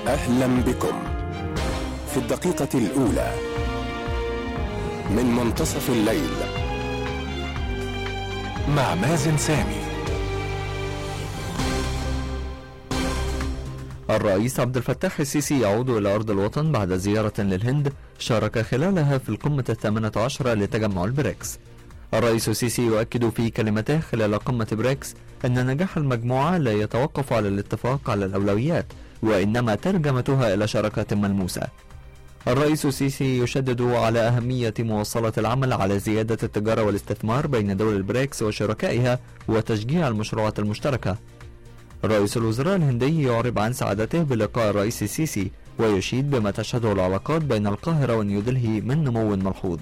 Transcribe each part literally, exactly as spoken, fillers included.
أهلا بكم في الدقيقة الأولى من منتصف الليل مع مازن سامي. الرئيس عبد الفتاح السيسي يعود إلى أرض الوطن بعد زيارة للهند شارك خلالها في القمة الثامنة عشرة لتجمع البريكس. الرئيس السيسي يؤكد في كلمته خلال قمة بريكس أن نجاح المجموعة لا يتوقف على الاتفاق على الأولويات، وإنما ترجمتها إلى شراكات ملموسة. الرئيس السيسي يشدد على أهمية مواصلة العمل على زيادة التجارة والاستثمار بين دول البريكس وشركائها وتشجيع المشروعات المشتركة. رئيس الوزراء الهندي يعرب عن سعادته بلقاء الرئيس السيسي ويشيد بما تشهده العلاقات بين القاهرة ونيودلهي من نمو ملحوظ.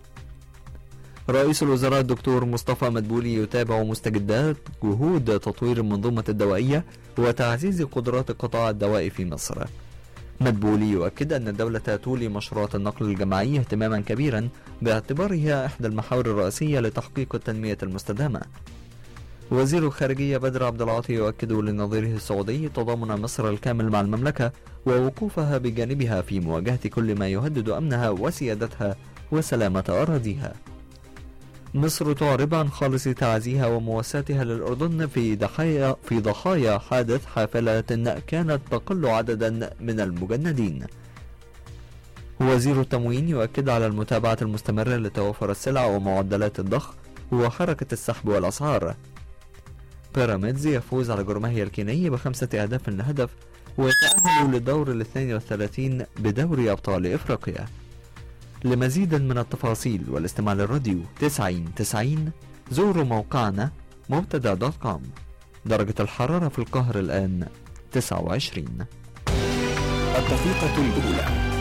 رئيس الوزراء الدكتور مصطفى مدبولي يتابع مستجدات جهود تطوير المنظومة الدوائية وتعزيز قدرات قطاع الدواء في مصر. مدبولي يؤكد أن الدولة تولي مشروعات النقل الجماعي اهتماما كبيرا باعتبارها إحدى المحاور الرئيسية لتحقيق التنمية المستدامة. وزير الخارجية بدر عبد العاطي يؤكد لنظيره السعودي تضامن مصر الكامل مع المملكة ووقوفها بجانبها في مواجهة كل ما يهدد أمنها وسيادتها وسلامة أراضيها. مصر تعرب عن خالص تعزيها ومواساتها للأردن في ضحايا في ضحايا حادث حافلة كانت تقل عددا من المجندين. وزير التموين يؤكد على المتابعة المستمرة لتوافر السلع ومعدلات الضخ وحركة السحب والأسعار. بيراميدز يفوز على جرماهيا الكيني بخمسة أهداف لهدف ويتأهل للدور الاثنين والثلاثين بدوري أبطال إفريقيا. لمزيد من التفاصيل والاستماع للراديو تسعين تسعين زوروا موقعنا مبتدا دوت كوم. درجة الحرارة في القاهرة الآن تسعة وعشرين. الدقيقة الأولى